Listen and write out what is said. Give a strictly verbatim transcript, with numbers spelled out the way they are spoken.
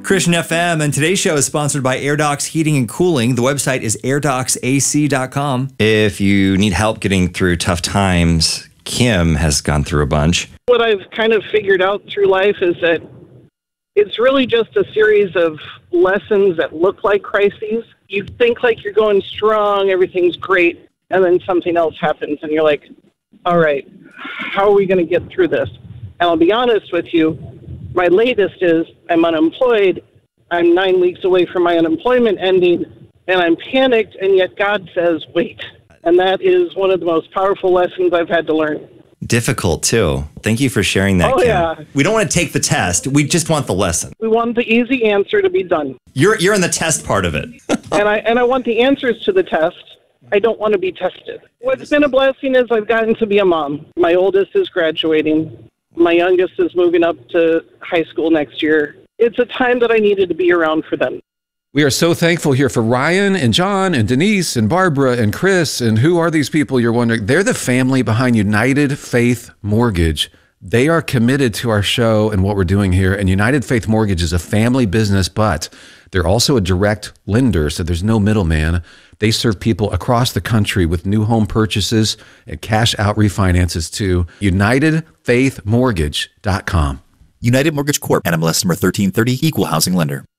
Christian F M, and today's show is sponsored by AirDocs Heating and Cooling. The website is air docs a c dot com. If you need help getting through tough times, Kim has gone through a bunch. What I've kind of figured out through life is that it's really just a series of lessons that look like crises. You think like you're going strong, everything's great, and then something else happens, and you're like, all right, how are we going to get through this? And I'll be honest with you, my latest is I'm unemployed. I'm nine weeks away from my unemployment ending, and I'm panicked, and yet God says, wait. And that is one of the most powerful lessons I've had to learn. Difficult, too. Thank you for sharing that, Oh, Kim. yeah. We don't want to take the test. We just want the lesson. We want the easy answer to be done. You're you're in the test part of it. and I and I want the answers to the test. I don't want to be tested. What's been a blessing is I've gotten to be a mom. My oldest is graduating. My youngest is moving up to high school next year. It's a time that I needed to be around for them. We are so thankful here for Ryan and John and Denise and Barbara and Chris. And who are these people, you're wondering? They're the family behind United Faith Mortgage. They are committed to our show and what we're doing here. And United Faith Mortgage is a family business, but they're also a direct lender, so there's no middleman. They serve people across the country with new home purchases and cash out refinances too. united faith mortgage dot com. United Mortgage Corp. N M L S number thirteen thirty, Equal Housing Lender.